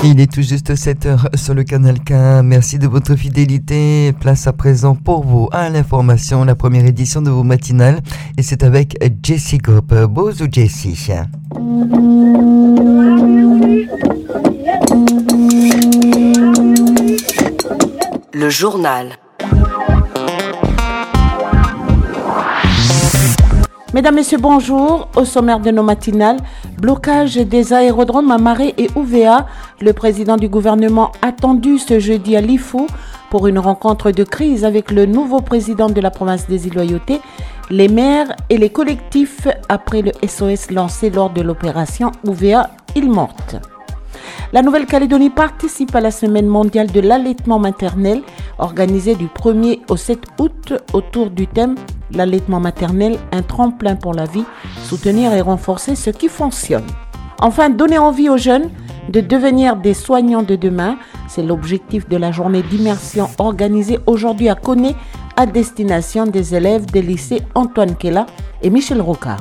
Il est tout juste 7h sur le canal K. Merci de votre fidélité. Place à présent pour vous à l'information, la première édition de vos matinales. Et c'est avec Jessie Gop. Bonjour Jessie. Le journal. Mesdames, Messieurs, bonjour. Au sommaire de nos matinales, blocage des aérodromes à Maré et Ouvéa. Le président du gouvernement attendu ce jeudi à Lifou pour une rencontre de crise avec le nouveau président de la province des Îles-Loyauté, les maires et les collectifs après le SOS lancé lors de l'opération Ouvéa Île Morte. La Nouvelle-Calédonie participe à la semaine mondiale de l'allaitement maternel organisée du 1er au 7 août autour du thème « L'allaitement maternel, un tremplin pour la vie, soutenir et renforcer ce qui fonctionne ». Enfin, donner envie aux jeunes de devenir des soignants de demain, c'est l'objectif de la journée d'immersion organisée aujourd'hui à Koné à destination des élèves des lycées Antoine Kella et Michel Rocard.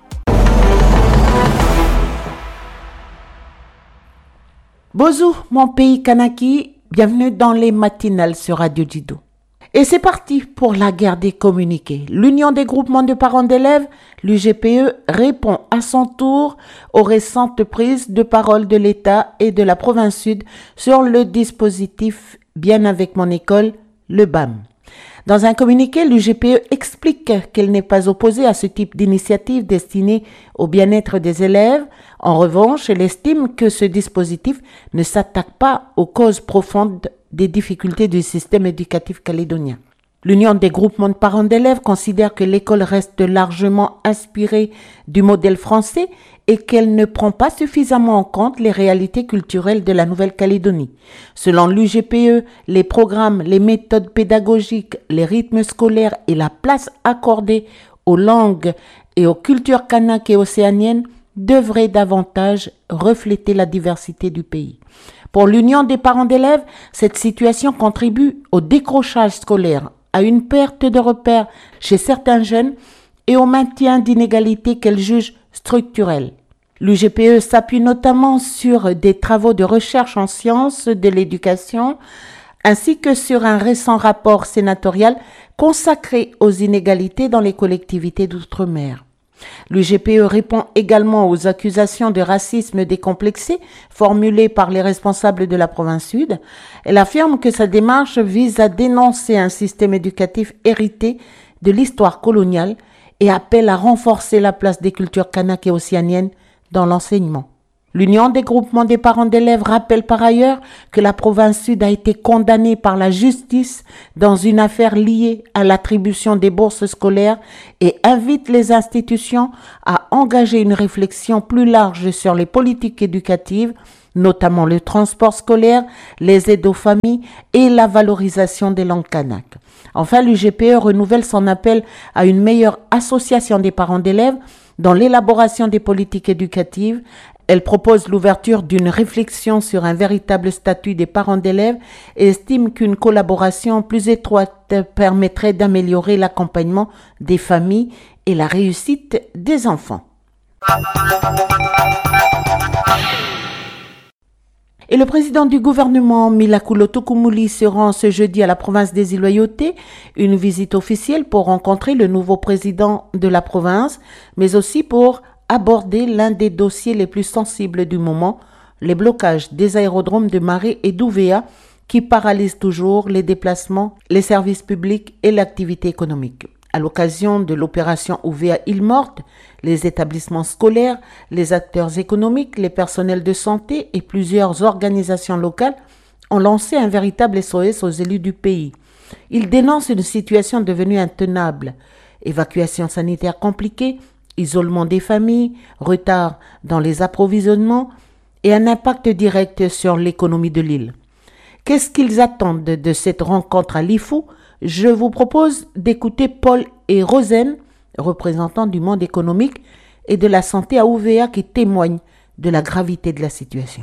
Bozou, mon pays Kanaki, bienvenue dans les matinales sur Radio Djido. Et c'est parti pour la guerre des communiqués. L'Union des groupements de parents d'élèves, l'UGPE, répond à son tour aux récentes prises de parole de l'État et de la province sud sur le dispositif Bien avec mon école, le BAM. Dans un communiqué, l'UGPE explique qu'elle n'est pas opposée à ce type d'initiative destinée au bien-être des élèves. En revanche, elle estime que ce dispositif ne s'attaque pas aux causes profondes des difficultés du système éducatif calédonien. L'Union des groupements de parents d'élèves considère que l'école reste largement inspirée du modèle français et qu'elle ne prend pas suffisamment en compte les réalités culturelles de la Nouvelle-Calédonie. Selon l'UGPE, les programmes, les méthodes pédagogiques, les rythmes scolaires et la place accordée aux langues et aux cultures kanak et océaniennes devraient davantage refléter la diversité du pays. Pour l'Union des parents d'élèves, cette situation contribue au décrochage scolaire, à une perte de repères chez certains jeunes et au maintien d'inégalités qu'elle juge structurelles. L'UGPE s'appuie notamment sur des travaux de recherche en sciences de l'éducation ainsi que sur un récent rapport sénatorial consacré aux inégalités dans les collectivités d'outre-mer. L'UGPE répond également aux accusations de racisme décomplexé formulées par les responsables de la province sud. Elle affirme que sa démarche vise à dénoncer un système éducatif hérité de l'histoire coloniale et appelle à renforcer la place des cultures kanak et océaniennes dans l'enseignement. L'Union des groupements des parents d'élèves rappelle par ailleurs que la province sud a été condamnée par la justice dans une affaire liée à l'attribution des bourses scolaires et invite les institutions à engager une réflexion plus large sur les politiques éducatives, notamment le transport scolaire, les aides aux familles et la valorisation des langues kanak. Enfin, l'UGPE renouvelle son appel à une meilleure association des parents d'élèves dans l'élaboration des politiques éducatives. Elle propose l'ouverture d'une réflexion sur un véritable statut des parents d'élèves et estime qu'une collaboration plus étroite permettrait d'améliorer l'accompagnement des familles et la réussite des enfants. Et le président du gouvernement, Milakulo Tukumuli, se rend ce jeudi à la province des Îles-Loyauté, une visite officielle pour rencontrer le nouveau président de la province, mais aussi pour aborder l'un des dossiers les plus sensibles du moment, les blocages des aérodromes de Maré et d'Ouvéa qui paralysent toujours les déplacements, les services publics et l'activité économique. À l'occasion de l'opération Ouvéa Île Morte, les établissements scolaires, les acteurs économiques, les personnels de santé et plusieurs organisations locales ont lancé un véritable SOS aux élus du pays. Ils dénoncent une situation devenue intenable, évacuation sanitaire compliquée, isolement des familles, retard dans les approvisionnements et un impact direct sur l'économie de l'île. Qu'est-ce qu'ils attendent de cette rencontre à Lifou ? Je vous propose d'écouter Paul et Rosen, représentants du monde économique et de la santé à Ouvéa, qui témoignent de la gravité de la situation.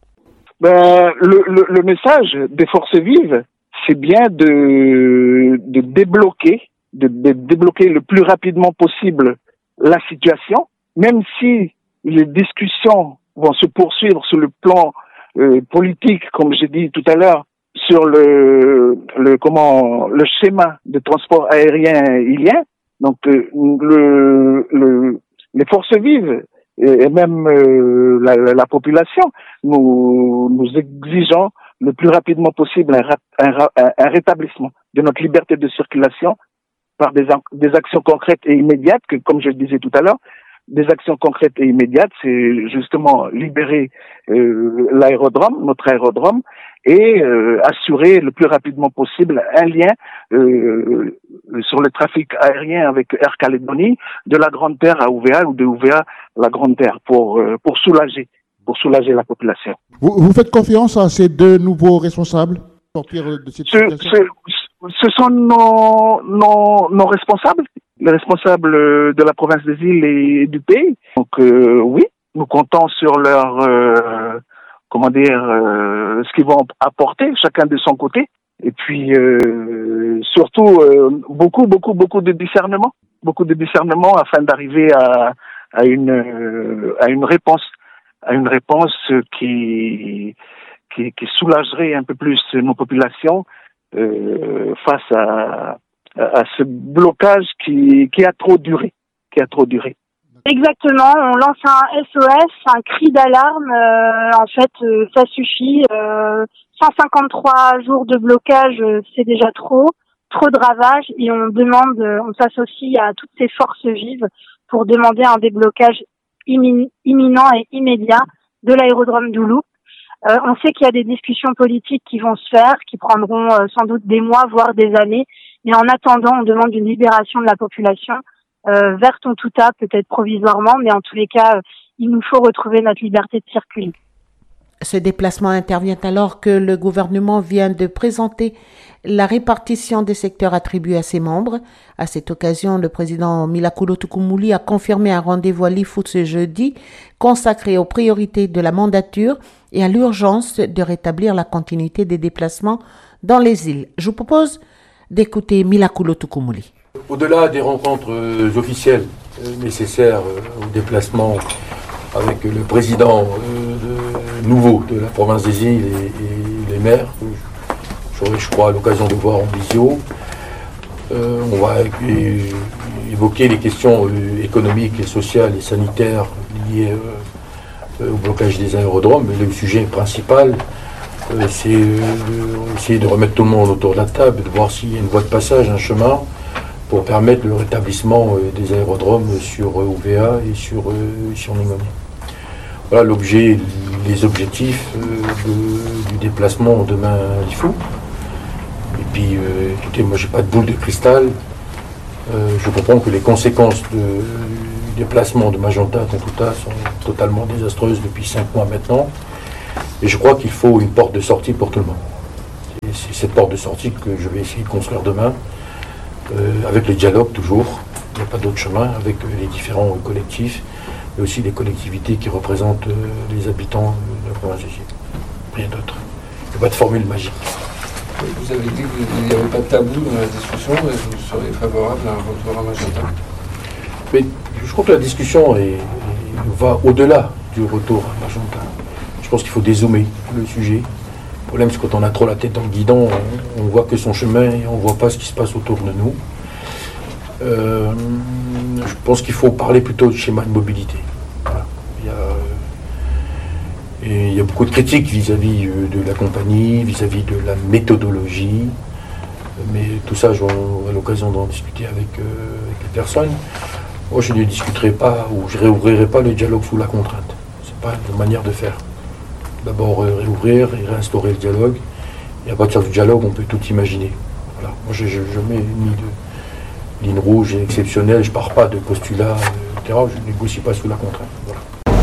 Le message des forces vives, c'est bien de débloquer le plus rapidement possible la situation, même si les discussions vont se poursuivre sur le plan politique, comme j'ai dit tout à l'heure, sur le schéma de transport aérien ilien. Donc les forces vives et même la population, nous exigeons le plus rapidement possible un rétablissement de notre liberté de circulation par des actions concrètes et immédiates, que, comme je le disais tout à l'heure, des actions concrètes et immédiates, c'est justement libérer notre aérodrome, et assurer le plus rapidement possible un lien sur le trafic aérien avec Air Calédonie, de la Grande Terre à Ouvéa ou de Ouvéa à la Grande Terre, pour soulager la population. Vous faites confiance à ces deux nouveaux responsables pour sortir de cette situation? Ce sont nos responsables, les responsables de la province des îles et du pays. Donc oui, nous comptons sur leur ce qu'ils vont apporter, chacun de son côté. Et puis surtout beaucoup de discernement, afin d'arriver à une réponse qui soulagerait un peu plus nos populations face à ce blocage qui a trop duré. Exactement, on lance un SOS, un cri d'alarme. En fait, ça suffit. 153 jours de blocage, c'est déjà trop de ravages, et on s'associe à toutes ces forces vives pour demander un déblocage imminent et immédiat de l'aérodrome d'Oulou. On sait qu'il y a des discussions politiques qui vont se faire, qui prendront sans doute des mois, voire des années. Mais en attendant, on demande une libération de la population vers Tontouta, peut-être provisoirement, mais en tous les cas, il nous faut retrouver notre liberté de circuler. Ce déplacement intervient alors que le gouvernement vient de présenter la répartition des secteurs attribués à ses membres. À cette occasion, le président Milakoulo Tukumuli a confirmé un rendez-vous à Lifou ce jeudi consacré aux priorités de la mandature et à l'urgence de rétablir la continuité des déplacements dans les îles. Je vous propose d'écouter Milakoulo Tukumuli. Au-delà des rencontres officielles nécessaires au déplacement avec le président nouveau de la province des îles et les maires, j'aurai, je crois, l'occasion de voir en visio, on va évoquer les questions économiques et sociales et sanitaires liées au blocage des aérodromes. Mais le sujet principal, c'est essayer de remettre tout le monde autour de la table, de voir s'il y a une voie de passage, un chemin, pour permettre le rétablissement des aérodromes sur Ouvéa et sur Ningoni. Voilà l'objet, les objectifs du déplacement demain à Lifou. Et puis, écoutez, moi j'ai pas de boule de cristal. Je comprends que les conséquences du déplacement de Majanta à Tontouta sont totalement désastreuses depuis 5 mois maintenant. Et je crois qu'il faut une porte de sortie pour tout le monde. Et c'est cette porte de sortie que je vais essayer de construire demain. Avec le dialogue toujours, il n'y a pas d'autre chemin, avec les différents collectifs, mais aussi les collectivités qui représentent les habitants de la province des îles. Rien d'autre. Il n'y a pas de formule magique. Vous avez dit qu'il n'y avait pas de tabou dans la discussion, et vous seriez favorable à un retour à Majanta? Mais je crois que la discussion va au-delà du retour à Majanta. Je pense qu'il faut dézoomer le sujet. Le problème, c'est quand on a trop la tête dans le guidon, on ne voit que son chemin et on ne voit pas ce qui se passe autour de nous. Je pense qu'il faut parler plutôt de schéma de mobilité. Voilà. Il y a beaucoup de critiques vis-à-vis de la compagnie, vis-à-vis de la méthodologie, mais tout ça, j'aurai l'occasion d'en discuter avec les personnes. Moi, je ne discuterai pas ou je ne réouvrirai pas le dialogue sous la contrainte. Ce n'est pas une manière de faire. D'abord réouvrir et réinstaurer le dialogue. Et à partir du dialogue, on peut tout imaginer. Voilà. Moi, je mets une ligne rouge exceptionnelle. Je ne pars pas de postulats, etc. Je ne négocie pas sous la contrainte. Voilà.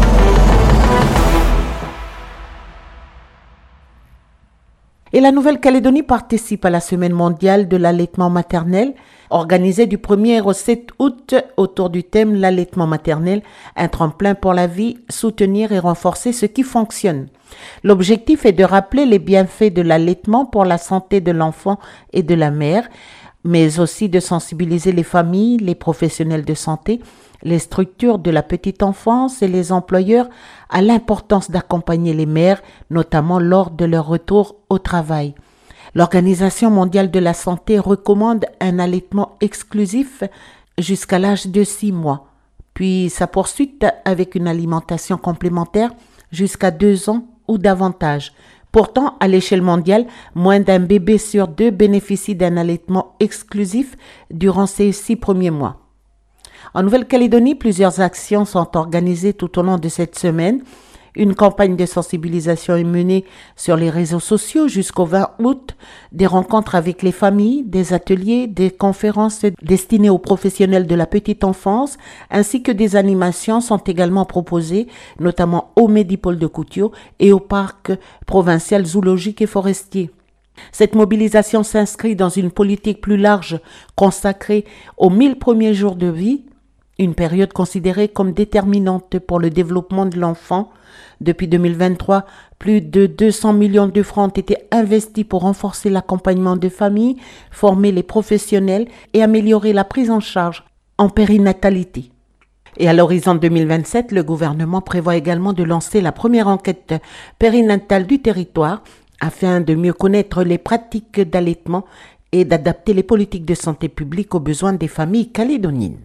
Et la Nouvelle-Calédonie participe à la Semaine mondiale de l'allaitement maternel, organisée du 1er au 7 août autour du thème l'allaitement maternel, un tremplin pour la vie, soutenir et renforcer ce qui fonctionne. L'objectif est de rappeler les bienfaits de l'allaitement pour la santé de l'enfant et de la mère, mais aussi de sensibiliser les familles, les professionnels de santé, les structures de la petite enfance et les employeurs à l'importance d'accompagner les mères, notamment lors de leur retour au travail. L'Organisation mondiale de la santé recommande un allaitement exclusif jusqu'à l'âge de 6 mois, puis sa poursuite avec une alimentation complémentaire jusqu'à 2 ans ou davantage. Pourtant, à l'échelle mondiale, moins d'un bébé sur 2 bénéficie d'un allaitement exclusif durant ces 6 premiers mois. En Nouvelle-Calédonie, plusieurs actions sont organisées tout au long de cette semaine. Une campagne de sensibilisation est menée sur les réseaux sociaux jusqu'au 20 août. Des rencontres avec les familles, des ateliers, des conférences destinées aux professionnels de la petite enfance, ainsi que des animations sont également proposées, notamment au Médipôle de Koutio et au parc provincial zoologique et forestier. Cette mobilisation s'inscrit dans une politique plus large consacrée aux 1000 premiers jours de vie, une période considérée comme déterminante pour le développement de l'enfant. Depuis 2023, plus de 200 millions de francs ont été investis pour renforcer l'accompagnement de familles, former les professionnels et améliorer la prise en charge en périnatalité. Et à l'horizon 2027, le gouvernement prévoit également de lancer la première enquête périnatale du territoire afin de mieux connaître les pratiques d'allaitement et d'adapter les politiques de santé publique aux besoins des familles calédoniennes.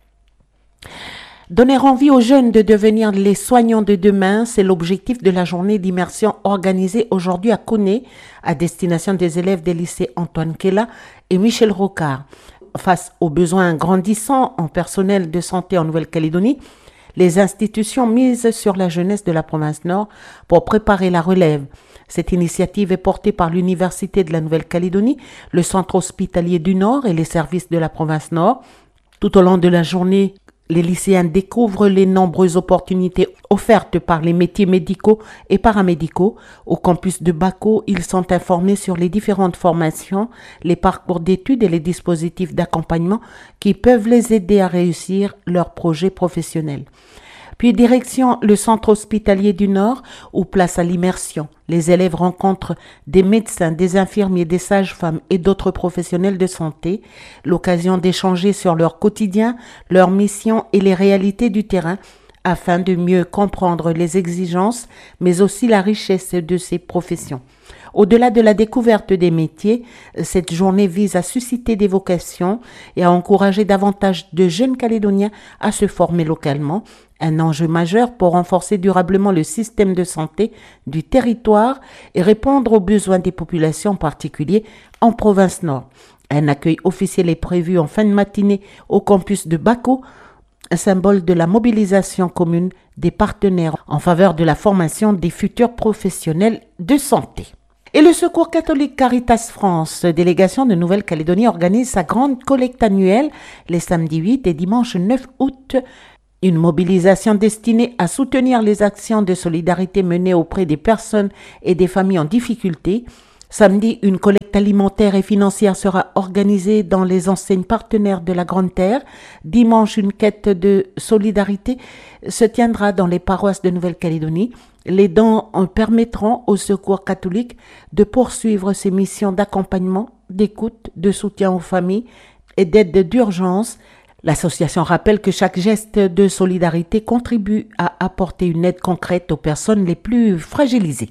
Donner envie aux jeunes de devenir les soignants de demain, c'est l'objectif de la journée d'immersion organisée aujourd'hui à Koné, à destination des élèves des lycées Antoine Kella et Michel Rocard. Face aux besoins grandissants en personnel de santé en Nouvelle-Calédonie, les institutions misent sur la jeunesse de la province Nord pour préparer la relève. Cette initiative est portée par l'Université de la Nouvelle-Calédonie, le Centre hospitalier du Nord et les services de la province Nord. Tout au long de la journée, les lycéens découvrent les nombreuses opportunités offertes par les métiers médicaux et paramédicaux. Au campus de Bako, ils sont informés sur les différentes formations, les parcours d'études et les dispositifs d'accompagnement qui peuvent les aider à réussir leurs projets professionnels. Puis direction le centre hospitalier du Nord où place à l'immersion. Les élèves rencontrent des médecins, des infirmiers, des sages-femmes et d'autres professionnels de santé. L'occasion d'échanger sur leur quotidien, leurs missions et les réalités du terrain afin de mieux comprendre les exigences mais aussi la richesse de ces professions. Au-delà de la découverte des métiers, cette journée vise à susciter des vocations et à encourager davantage de jeunes Calédoniens à se former localement, un enjeu majeur pour renforcer durablement le système de santé du territoire et répondre aux besoins des populations, en particulier en province Nord. Un accueil officiel est prévu en fin de matinée au campus de Bako, un symbole de la mobilisation commune des partenaires en faveur de la formation des futurs professionnels de santé. Et le Secours catholique Caritas France, délégation de Nouvelle-Calédonie, organise sa grande collecte annuelle les samedis 8 et dimanche 9 août. Une mobilisation destinée à soutenir les actions de solidarité menées auprès des personnes et des familles en difficulté. Samedi, une collecte alimentaire et financière sera organisée dans les enseignes partenaires de la Grande Terre. Dimanche, une quête de solidarité se tiendra dans les paroisses de Nouvelle-Calédonie. Les dons permettront au Secours catholique de poursuivre ses missions d'accompagnement, d'écoute, de soutien aux familles et d'aide d'urgence. L'association rappelle que chaque geste de solidarité contribue à apporter une aide concrète aux personnes les plus fragilisées.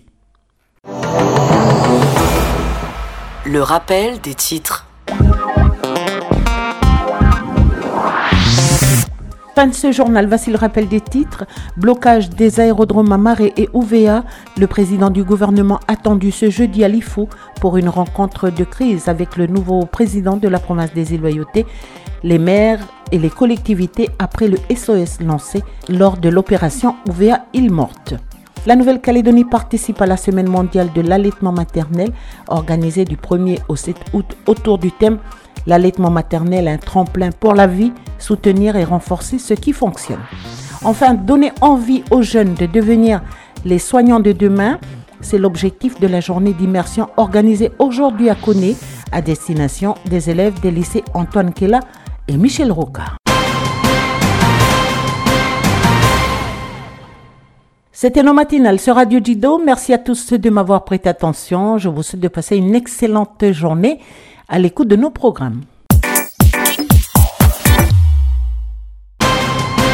Le rappel des titres. Fin de ce journal, voici le rappel des titres. Blocage des aérodromes à Maré et Ouvéa. Le président du gouvernement attendu ce jeudi à Lifou pour une rencontre de crise avec le nouveau président de la province des Îles-Loyauté, les maires et les collectivités après le SOS lancé lors de l'opération Ouvéa Île Morte. La Nouvelle-Calédonie participe à la Semaine mondiale de l'allaitement maternel organisée du 1er au 7 août autour du thème « L'allaitement maternel, un tremplin pour la vie, soutenir et renforcer ce qui fonctionne ». Enfin, donner envie aux jeunes de devenir les soignants de demain, c'est l'objectif de la journée d'immersion organisée aujourd'hui à Koné à destination des élèves des lycées Antoine Kella et Michel Rocard. C'était nos matinales sur Radio Jido. Merci à tous de m'avoir prêté attention. Je vous souhaite de passer une excellente journée à l'écoute de nos programmes.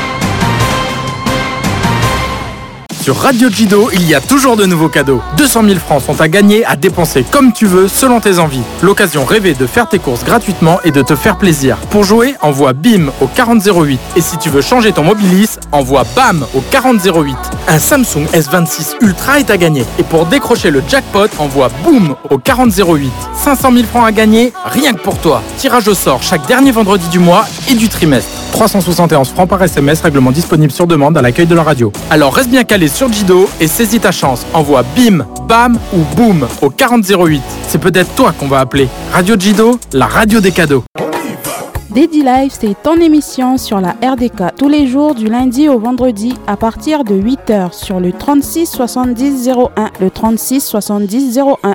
Sur Radio Jido, il y a toujours de nouveaux cadeaux. 200 000 francs sont à gagner, à dépenser comme tu veux, selon tes envies. L'occasion rêvée de faire tes courses gratuitement et de te faire plaisir. Pour jouer, envoie BIM au 4008. Et si tu veux changer ton Mobilis, envoie BAM au 4008. Un Samsung S26 Ultra est à gagner. Et pour décrocher le jackpot, envoie BOOM au 4008. 500 000 francs à gagner, rien que pour toi. Tirage au sort chaque dernier vendredi du mois et du trimestre. 371 francs par SMS, règlement disponible sur demande à l'accueil de la radio. Alors reste bien calé sur Jido et saisis ta chance. Envoie BIM, BAM ou BOOM au 4008. C'est peut-être toi qu'on va appeler. Radio Jido, la radio des cadeaux. Daddy Life, c'est ton émission sur la RDK tous les jours du lundi au vendredi à partir de 8h sur le 36 70 01. Le 36 70 01.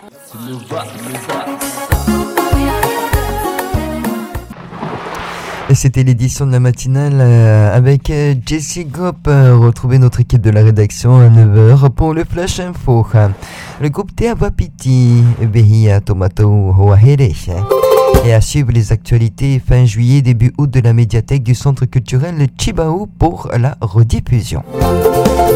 Et c'était l'édition de la matinale avec Jessie Gop. Retrouvez notre équipe de la rédaction à 9h pour le Flash Info. Le groupe Te Awapiti, Behia Tomato Hoahere. Et à suivre les actualités fin juillet, début août de la médiathèque du Centre culturel Chibao pour la rediffusion.